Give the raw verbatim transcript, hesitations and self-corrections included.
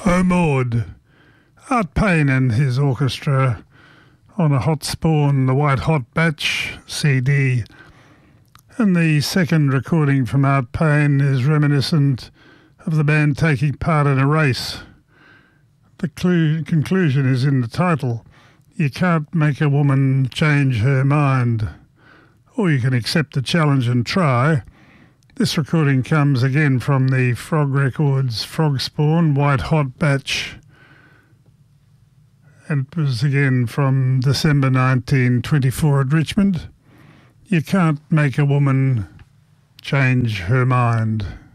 Oh Maud, Art Payne and his orchestra on a Hot Spawn, the White Hot Batch C D. And the second recording from Art Payne is reminiscent of the band taking part in a race. The clu- conclusion is in the title. You can't make a woman change her mind. Or you can accept the challenge and try. This recording comes again from the Frog Records Frog Spawn White Hot Batch. And it was again from December nineteen twenty-four at Richmond. You can't make a woman change her mind.